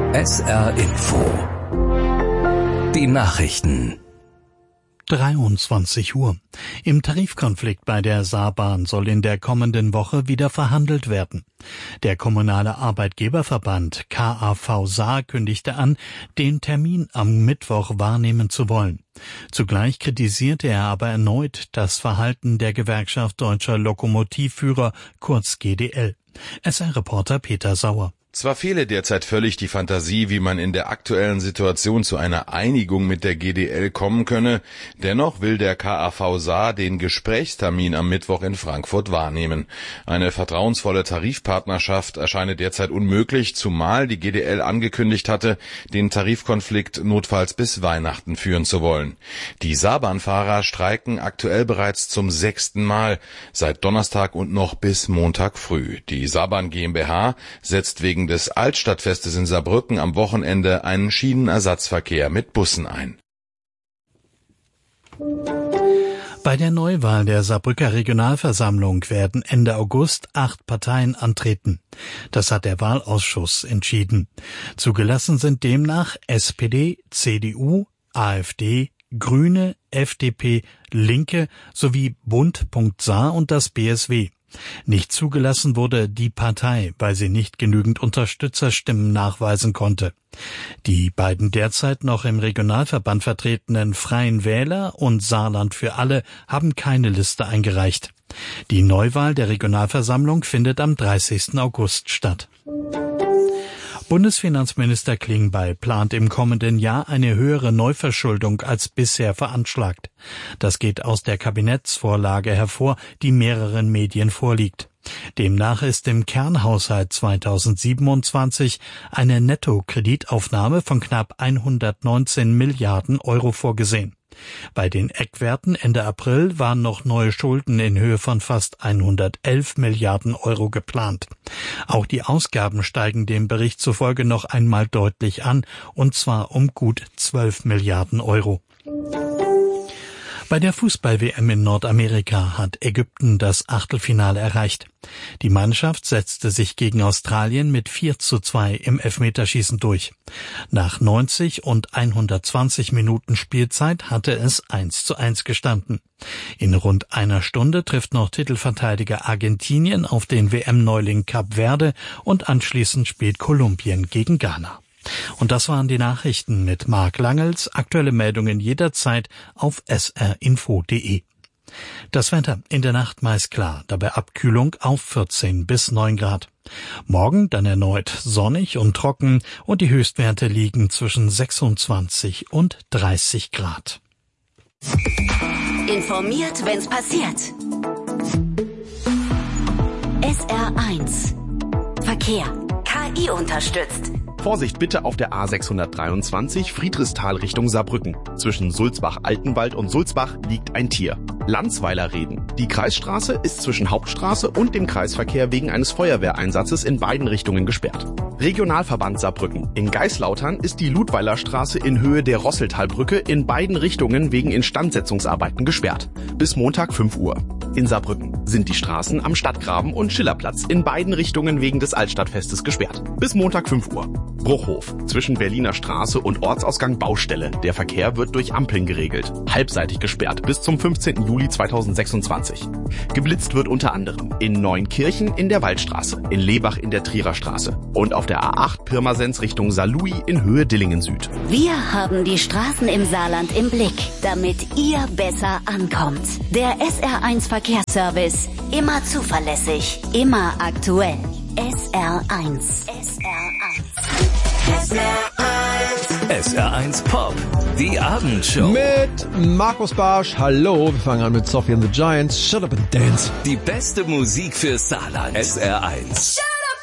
SR Info. Die Nachrichten. 23 Uhr. Im Tarifkonflikt bei der Saarbahn soll in der kommenden Woche wieder verhandelt werden. Der kommunale Arbeitgeberverband KAV Saar kündigte an, den Termin am Mittwoch wahrnehmen zu wollen. Zugleich kritisierte er aber erneut das Verhalten der Gewerkschaft Deutscher Lokomotivführer, kurz GDL. SR-Reporter Peter Sauer. Zwar fehle derzeit völlig die Fantasie, wie man in der aktuellen Situation zu einer Einigung mit der GDL kommen könne, dennoch will der KAV Saar den Gesprächstermin am Mittwoch in Frankfurt wahrnehmen. Eine vertrauensvolle Tarifpartnerschaft erscheine derzeit unmöglich, zumal die GDL angekündigt hatte, den Tarifkonflikt notfalls bis Weihnachten führen zu wollen. Die Saarbahnfahrer streiken aktuell bereits zum 6. Mal, seit Donnerstag und noch bis Montag früh. Die Saarbahn GmbH setzt wegen des Altstadtfestes in Saarbrücken am Wochenende einen Schienenersatzverkehr mit Bussen ein. Bei der Neuwahl der Saarbrücker Regionalversammlung werden Ende August 8 Parteien antreten. Das hat der Wahlausschuss entschieden. Zugelassen sind demnach SPD, CDU, AfD, Grüne, FDP, Linke sowie Bund.Saar und das BSW. Nicht zugelassen wurde die Partei, weil sie nicht genügend Unterstützerstimmen nachweisen konnte. Die beiden derzeit noch im Regionalverband vertretenen Freien Wähler und Saarland für alle haben keine Liste eingereicht. Die Neuwahl der Regionalversammlung findet am 30. August statt. Bundesfinanzminister Klingbeil plant im kommenden Jahr eine höhere Neuverschuldung als bisher veranschlagt. Das geht aus der Kabinettsvorlage hervor, die mehreren Medien vorliegt. Demnach ist im Kernhaushalt 2027 eine Nettokreditaufnahme von knapp 119 Milliarden Euro vorgesehen. Bei den Eckwerten Ende April waren noch neue Schulden in Höhe von fast 111 Milliarden Euro geplant. Auch die Ausgaben steigen dem Bericht zufolge noch einmal deutlich an, und zwar um gut 12 Milliarden Euro. Bei der Fußball-WM in Nordamerika hat Ägypten das Achtelfinale erreicht. Die Mannschaft setzte sich gegen Australien mit 4:2 im Elfmeterschießen durch. Nach 90 und 120 Minuten Spielzeit hatte es 1:1 gestanden. In rund einer Stunde trifft noch Titelverteidiger Argentinien auf den WM-Neuling Kap Verde und anschließend spielt Kolumbien gegen Ghana. Und das waren die Nachrichten mit Marc Langels. Aktuelle Meldungen jederzeit auf srinfo.de. Das Wetter in der Nacht meist klar, dabei Abkühlung auf 14 bis 9 Grad. Morgen dann erneut sonnig und trocken und die Höchstwerte liegen zwischen 26 und 30 Grad. Informiert, wenn's passiert. SR1 Verkehr. KI unterstützt. Vorsicht bitte auf der A623 Friedrichsthal Richtung Saarbrücken. Zwischen Sulzbach-Altenwald und Sulzbach liegt ein Tier. Landsweiler Reden. Die Kreisstraße ist zwischen Hauptstraße und dem Kreisverkehr wegen eines Feuerwehreinsatzes in beiden Richtungen gesperrt. Regionalverband Saarbrücken. In Geislautern ist die Ludweiler Straße in Höhe der Rosseltalbrücke in beiden Richtungen wegen Instandsetzungsarbeiten gesperrt. Bis Montag 5 Uhr. In Saarbrücken sind die Straßen am Stadtgraben und Schillerplatz in beiden Richtungen wegen des Altstadtfestes gesperrt. Bis Montag 5 Uhr. Bruchhof. Zwischen Berliner Straße und Ortsausgang Baustelle. Der Verkehr wird durch Ampeln geregelt. Halbseitig gesperrt bis zum 15. Juli 2026. Geblitzt wird unter anderem in Neunkirchen in der Waldstraße, in Lebach in der Trierer Straße und auf der A8 Pirmasens Richtung Saarlouis in Höhe Dillingen Süd. Wir haben die Straßen im Saarland im Blick, damit ihr besser ankommt. Der SR1 Verkehrsservice. Immer zuverlässig, immer aktuell. SR1. SR1 Pop, die Abendshow. Mit Markus Barsch, hallo. Wir fangen an mit Sophie and the Giants. Shut up and dance. Die beste Musik für Saarland. SR1.